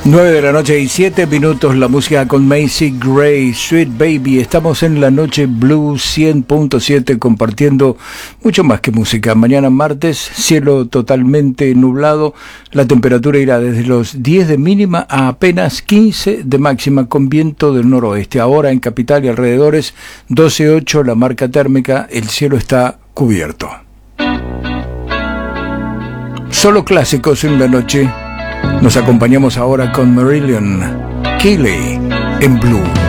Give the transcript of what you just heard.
9 de la noche y 7 minutos, la música con Macy Gray, Sweet Baby. Estamos en la noche Blue 100.7 compartiendo mucho más que música. Mañana martes, cielo totalmente nublado, la temperatura irá desde los 10 de mínima a apenas 15 de máxima con viento del noroeste. Ahora en capital y alrededores 12.8 la marca térmica, el cielo está cubierto. Solo clásicos en la noche. Nos acompañamos ahora con Marillion Keeley en Blue.